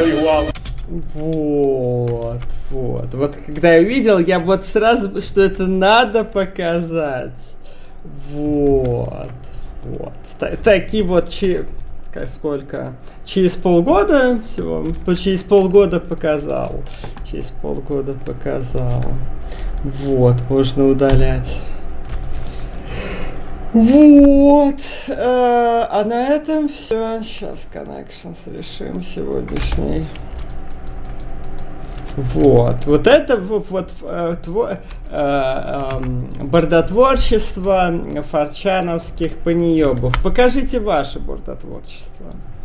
Вот. Вот когда я увидел, я вот сразу, что это надо показать. Вот. Такие вот, сколько? Через полгода всего? Через полгода показал. Вот, можно удалять. Вот. А на этом все. Сейчас Connections решим сегодняшний. Вот это бордотворчество форчановских паньёбов. Покажите ваше бордотворчество.